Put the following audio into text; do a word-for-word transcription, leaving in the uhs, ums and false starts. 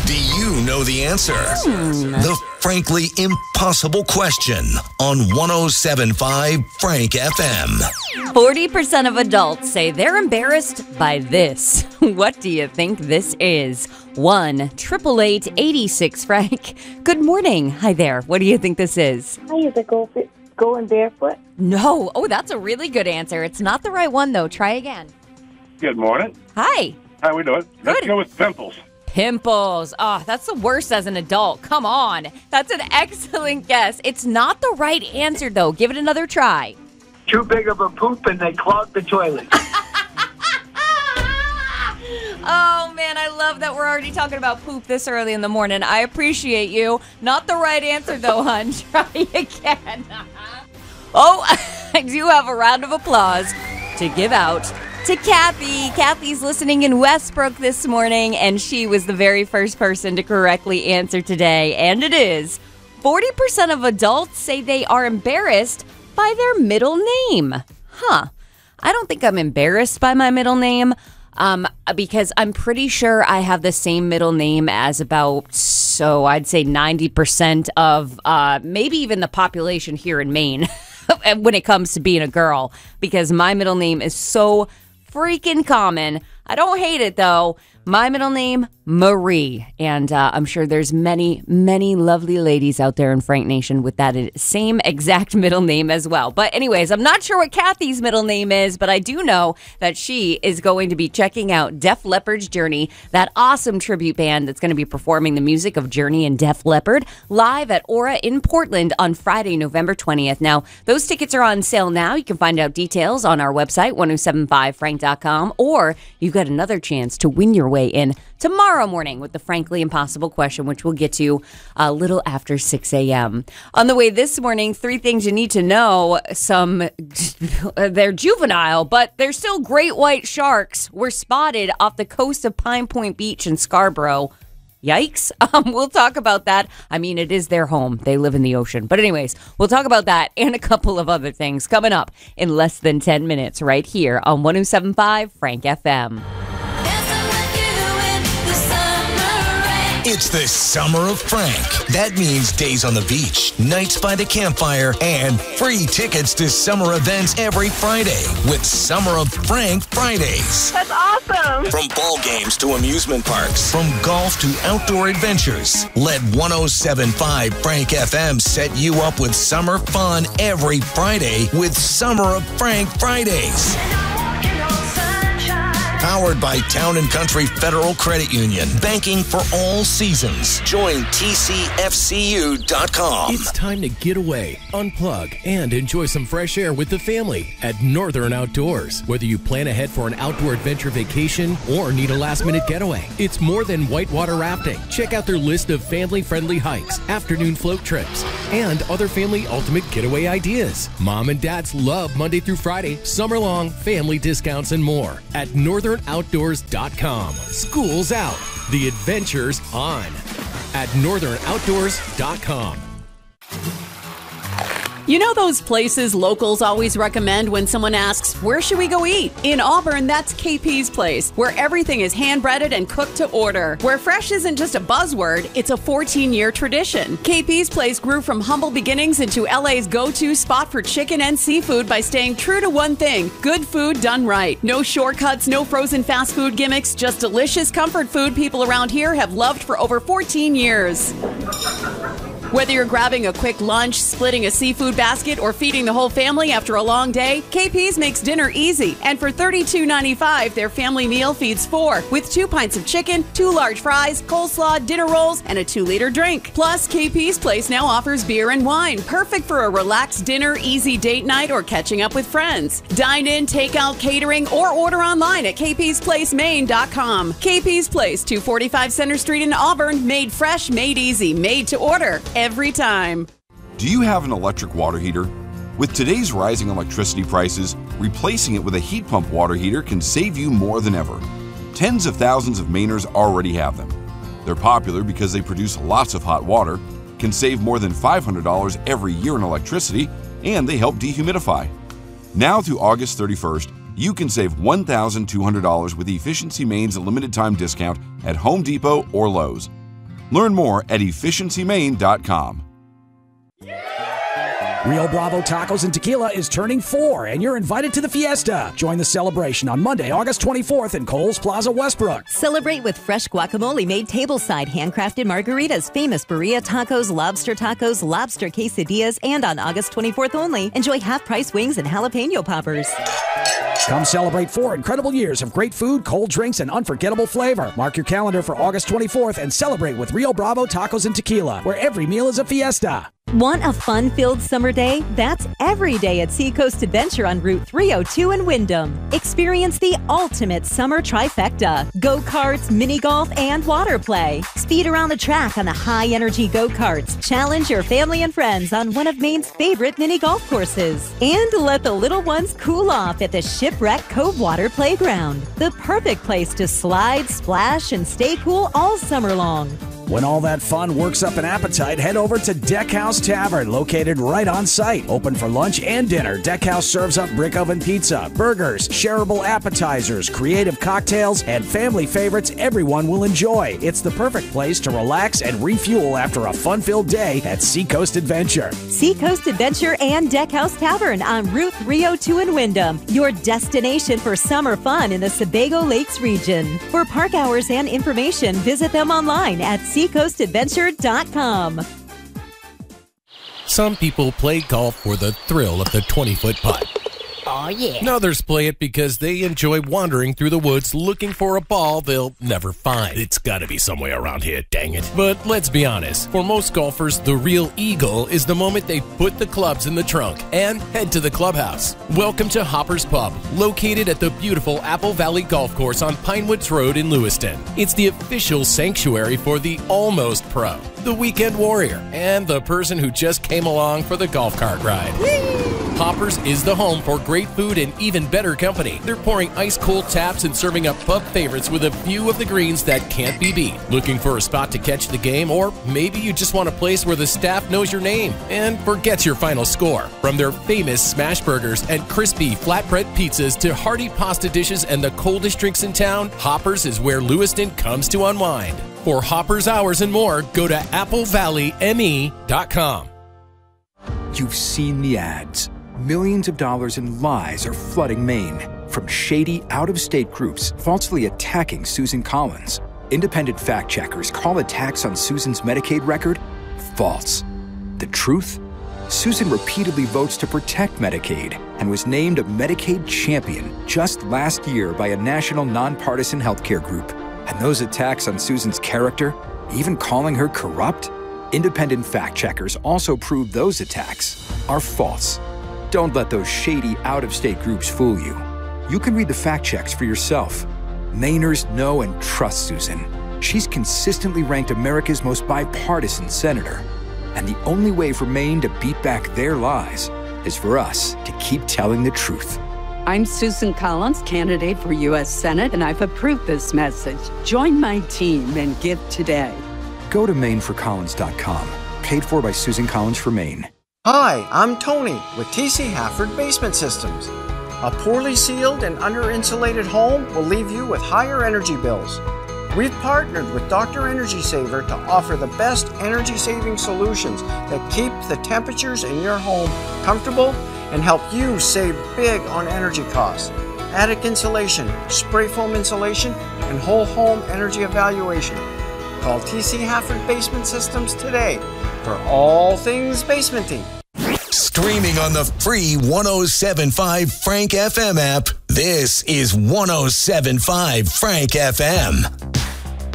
Do you know the answer? Hmm. The frankly impossible question on one oh seven point five Frank F M. forty percent of adults say they're embarrassed by this. What do you think this is? one eight eight eight, eight six, Frank. Good morning. Hi there. What do you think this is? Hi, is it go, going barefoot? No. Oh, that's a really good answer. It's not the right one, though. Try again. Good morning. Hi. How we doing? Let's Good. go with pimples. Pimples. Oh, that's the worst as an adult. Come on. That's an excellent guess. It's not the right answer, though. Give it another try. Too big of a poop and they clog the toilet. Oh, man, I love that we're already talking about poop this early in the morning. I appreciate you. Not the right answer, though, hon. Try again. Oh, I do have a round of applause to give out to Kathy. Kathy's listening in Westbrook this morning, and she was the very first person to correctly answer today. And it is forty percent of adults say they are embarrassed by their middle name. Huh. I don't think I'm embarrassed by my middle name. Um, because I'm pretty sure I have the same middle name as about, so I'd say ninety percent of uh, maybe even the population here in Maine when it comes to being a girl, because my middle name is so freaking common. I don't hate it, though. My middle name, Marie. And uh, I'm sure there's many, many lovely ladies out there in Frank Nation with that same exact middle name as well. But anyways, I'm not sure what Kathy's middle name is, but I do know that she is going to be checking out Def Leppard's Journey, that awesome tribute band that's going to be performing the music of Journey and Def Leppard live at Aura in Portland on Friday, November twentieth. Now, those tickets are on sale now. You can find out details on our website, one oh seven five frank dot com, or you've got another chance to win your way in tomorrow morning with the Frankly Impossible question, which we'll get to a little after six a.m. On the way this morning, three things you need to know. Some, they're juvenile, but they're still great white sharks were spotted off the coast of Pine Point Beach in Scarborough. Yikes. Um, we'll talk about that. I mean, it is their home. They live in the ocean. But anyways, we'll talk about that and a couple of other things coming up in less than ten minutes right here on one oh seven point five Frank F M. It's the summer of Frank. That means days on the beach, nights by the campfire, and free tickets to summer events every Friday with Summer of Frank Fridays. That's awesome. From ball games to amusement parks, from golf to outdoor adventures, let one oh seven point five Frank F M set you up with summer fun every Friday with Summer of Frank Fridays. Powered by Town and Country Federal Credit Union. Banking for all seasons. Join T C F C U dot com. It's time to get away, unplug, and enjoy some fresh air with the family at Northern Outdoors. Whether you plan ahead for an outdoor adventure vacation or need a last-minute getaway, it's more than whitewater rafting. Check out their list of family-friendly hikes, afternoon float trips, and other family ultimate getaway ideas. Mom and dads love Monday through Friday, summer-long family discounts, and more at Northern Outdoors dot com. School's out. The adventure's on at Northern Outdoors dot com. You know those places locals always recommend when someone asks, where should we go eat? In Auburn, that's K P's Place, where everything is hand-breaded and cooked to order. Where fresh isn't just a buzzword, it's a fourteen-year tradition. K P's Place grew from humble beginnings into L A's go-to spot for chicken and seafood by staying true to one thing, good food done right. No shortcuts, no frozen fast food gimmicks, just delicious comfort food people around here have loved for over fourteen years. Whether you're grabbing a quick lunch, splitting a seafood basket, or feeding the whole family after a long day, K P's makes dinner easy. And for thirty-two ninety-five, their family meal feeds four, with two pints of chicken, two large fries, coleslaw, dinner rolls, and a two-liter drink. Plus, K P's Place now offers beer and wine, perfect for a relaxed dinner, easy date night, or catching up with friends. Dine in, take out, catering, or order online at k p's place maine dot com. K P's Place, two forty-five Center Street in Auburn, made fresh, made easy, made to order. Every time. Do you have an electric water heater? With today's rising electricity prices, replacing it with a heat pump water heater can save you more than ever. Tens of thousands of Mainers already have them. They're popular because they produce lots of hot water, can save more than five hundred dollars every year in electricity, and they help dehumidify. Now through August thirty-first, you can save one thousand two hundred dollars with Efficiency Maine's limited time discount at Home Depot or Lowe's. Learn more at efficiency maine dot com. Rio Bravo Tacos and Tequila is turning four, and you're invited to the fiesta. Join the celebration on Monday, August twenty-fourth in Kohl's Plaza, Westbrook. Celebrate with fresh guacamole made tableside, handcrafted margaritas, famous birria tacos, lobster tacos, lobster quesadillas, and on August twenty-fourth only, enjoy half-price wings and jalapeno poppers. Come celebrate four incredible years of great food, cold drinks, and unforgettable flavor. Mark your calendar for August twenty-fourth and celebrate with Rio Bravo Tacos and Tequila, where every meal is a fiesta. Want a fun-filled summer day? That's every day at Seacoast Adventure on Route three oh two in Wyndham. Experience the ultimate summer trifecta: go-karts, mini golf, and water play. Speed around the track on the high-energy go-karts. Challenge your family and friends on one of Maine's favorite mini golf courses. And let the little ones cool off at the Shipwreck Cove Water Playground. The perfect place to slide, splash, and stay cool all summer long. When all that fun works up an appetite, head over to Deckhouse Tavern, located right on site. Open for lunch and dinner, Deckhouse serves up brick oven pizza, burgers, shareable appetizers, creative cocktails, and family favorites everyone will enjoy. It's the perfect place to relax and refuel after a fun-filled day at Seacoast Adventure. Seacoast Adventure and Deckhouse Tavern on Route three oh two in Wyndham, your destination for summer fun in the Sebago Lakes region. For park hours and information, visit them online at seacoast adventure dot com. Some people play golf for the thrill of the twenty-foot putt. Oh, yeah. And others play it because they enjoy wandering through the woods looking for a ball they'll never find. It's got to be somewhere around here, dang it. But let's be honest, for most golfers, the real eagle is the moment they put the clubs in the trunk and head to the clubhouse. Welcome to Hopper's Pub, located at the beautiful Apple Valley Golf Course on Pinewoods Road in Lewiston. It's the official sanctuary for the almost pro, the weekend warrior, and the person who just came along for the golf cart ride. Whee! Hoppers is the home for great food and even better company. They're pouring ice-cold taps and serving up pub favorites with a view of the greens that can't be beat. Looking for a spot to catch the game? Or maybe you just want a place where the staff knows your name and forgets your final score. From their famous smash burgers and crispy flatbread pizzas to hearty pasta dishes and the coldest drinks in town, Hoppers is where Lewiston comes to unwind. For Hoppers hours and more, go to apple valley m e dot com. You've seen the ads. Millions of dollars in lies are flooding Maine. From shady, out-of-state groups falsely attacking Susan Collins. Independent fact-checkers call attacks on Susan's Medicaid record false. The truth? Susan repeatedly votes to protect Medicaid and was named a Medicaid champion just last year by a national nonpartisan healthcare group. And those attacks on Susan's character, even calling her corrupt? Independent fact-checkers also prove those attacks are false. Don't let those shady, out-of-state groups fool you. You can read the fact checks for yourself. Mainers know and trust Susan. She's consistently ranked America's most bipartisan senator. And the only way for Maine to beat back their lies is for us to keep telling the truth. I'm Susan Collins, candidate for U S Senate, and I've approved this message. Join my team and give today. Go to maine for collins dot com. Paid for by Susan Collins for Maine. Hi, I'm Tony with T C Hafford Basement Systems. A poorly sealed and under-insulated home will leave you with higher energy bills. We've partnered with Doctor Energy Saver to offer the best energy-saving solutions that keep the temperatures in your home comfortable and help you save big on energy costs. Attic insulation, spray foam insulation, and whole home energy evaluation. Call T C Hafford Basement Systems today for all things basementing. Streaming on the free one oh seven point five Frank F M app, this is one oh seven point five Frank F M.